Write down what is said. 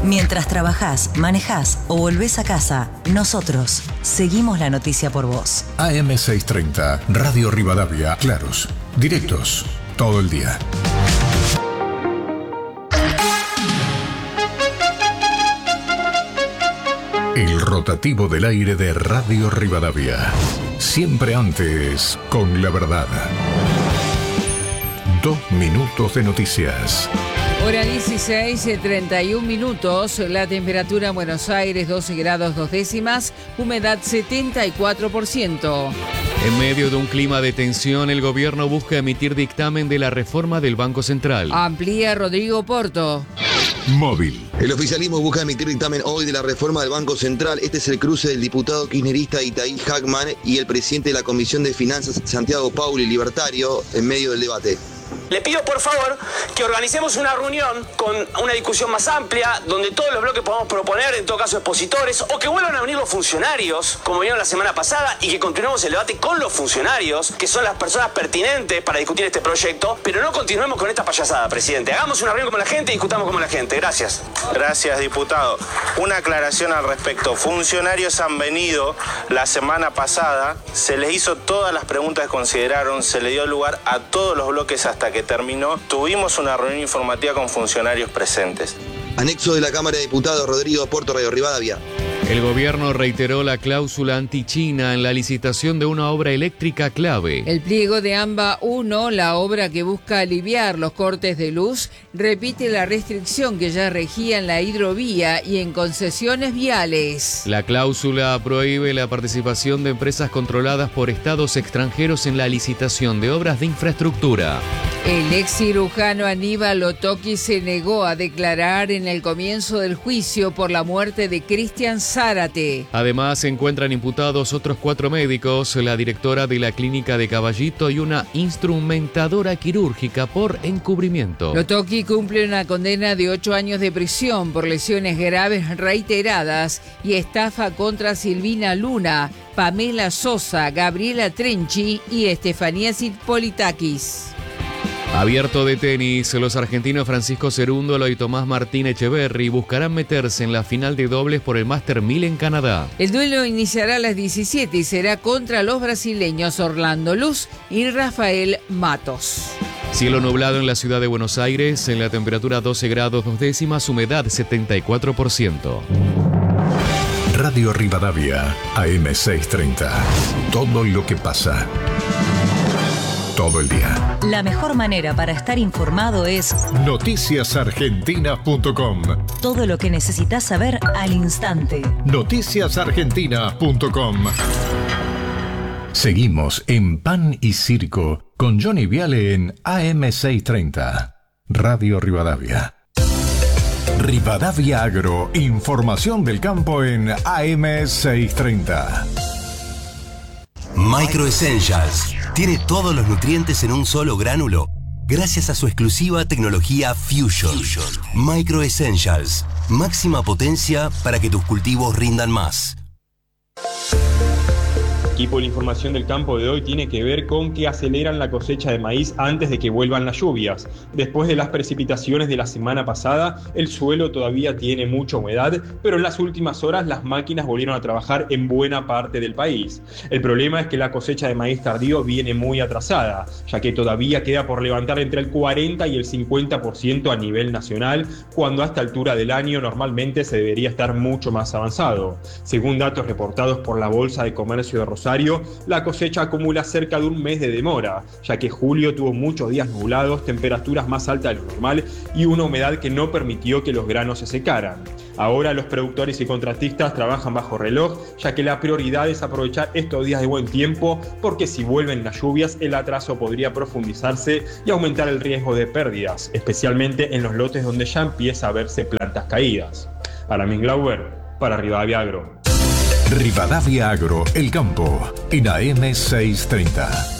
Mientras trabajás, manejás o volvés a casa, nosotros seguimos la noticia por vos. AM630, Radio Rivadavia, claros, directos, todo el día. El rotativo del aire de Radio Rivadavia. Siempre antes, con la verdad. 2 minutos de noticias. Hora 16, 31 minutos. La temperatura en Buenos Aires, 12 grados 2 décimas. Humedad 74%. En medio de un clima de tensión, el gobierno busca emitir dictamen de la reforma del Banco Central. Amplía Rodrigo Porto. Móvil. El oficialismo busca emitir dictamen hoy de la reforma del Banco Central. Este es el cruce del diputado kirchnerista Itaí Hackman y el presidente de la Comisión de Finanzas, Santiago Pauli, libertario, en medio del debate. Le pido por favor que organicemos una reunión con una discusión más amplia, donde todos los bloques podamos proponer, en todo caso expositores, o que vuelvan a venir los funcionarios, como vinieron la semana pasada, y que continuemos el debate con los funcionarios, que son las personas pertinentes para discutir este proyecto, pero no continuemos con esta payasada, presidente. Hagamos una reunión con la gente y discutamos con la gente. Gracias. Gracias, diputado. Una aclaración al respecto. Funcionarios han venido la semana pasada, se les hizo todas las preguntas que consideraron, se le dio lugar a todos los bloques hasta que terminó. Tuvimos una reunión informativa con funcionarios presentes. Anexo de la Cámara de Diputados, Rodrigo Porto, Radio Rivadavia. El gobierno reiteró la cláusula anti-China en la licitación de una obra eléctrica clave. El pliego de AMBA 1, la obra que busca aliviar los cortes de luz, repite la restricción que ya regía en la hidrovía y en concesiones viales. La cláusula prohíbe la participación de empresas controladas por estados extranjeros en la licitación de obras de infraestructura. El ex cirujano Aníbal Otoki se negó a declarar en el comienzo del juicio por la muerte de Cristian Zárate. Además, se encuentran imputados otros 4 médicos, la directora de la clínica de Caballito y una instrumentadora quirúrgica por encubrimiento. Otoki cumple una condena de 8 años de prisión por lesiones graves reiteradas y estafa contra Silvina Luna, Pamela Sosa, Gabriela Trenchi y Estefanía Zipolitakis. Abierto de tenis, los argentinos Francisco Cerúndolo y Tomás Martín Echeverry buscarán meterse en la final de dobles por el Master 1000 en Canadá. El duelo iniciará a las 17 y será contra los brasileños Orlando Luz y Rafael Matos. Cielo nublado en la ciudad de Buenos Aires, en la temperatura 12 grados 2 décimas, humedad 74%. Radio Rivadavia, AM630. Todo lo que pasa. Todo el día. La mejor manera para estar informado es noticiasargentina.com. todo lo que necesitas saber al instante. Noticiasargentina.com. Seguimos en Pan y Circo con Johnny Viale en AM630. Radio Rivadavia. Rivadavia Agro, información del campo en AM630. Micro Essentials tiene todos los nutrientes en un solo gránulo gracias a su exclusiva tecnología Fusion. Micro Essentials, máxima potencia para que tus cultivos rindan más. Equipo, la información del campo de hoy tiene que ver con que aceleran la cosecha de maíz antes de que vuelvan las lluvias. Después de las precipitaciones de la semana pasada, el suelo todavía tiene mucha humedad, pero en las últimas horas las máquinas volvieron a trabajar en buena parte del país. El problema es que la cosecha de maíz tardío viene muy atrasada, ya que todavía queda por levantar entre el 40 y el 50% a nivel nacional, cuando a esta altura del año normalmente se debería estar mucho más avanzado. Según datos reportados por la Bolsa de Comercio de Rosario, la cosecha acumula cerca de un mes de demora, ya que julio tuvo muchos días nublados, temperaturas más altas de lo normal y una humedad que no permitió que los granos se secaran. Ahora los productores y contratistas trabajan bajo reloj, ya que la prioridad es aprovechar estos días de buen tiempo, porque si vuelven las lluvias el atraso podría profundizarse y aumentar el riesgo de pérdidas, especialmente en los lotes donde ya empieza a verse plantas caídas. Aramin Glauber, para Rivadavia Agro. Rivadavia Agro, el campo, en AM630.